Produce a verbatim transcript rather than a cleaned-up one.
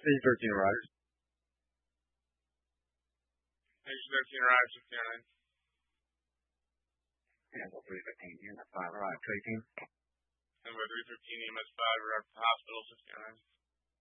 Page thirteen arrives. Page thirteen arrives, sixty nine. Cancel three fifteen, unit five arrived, two eighteen. Number three fifteen, E M S five arrived at the hospital, sixty nine.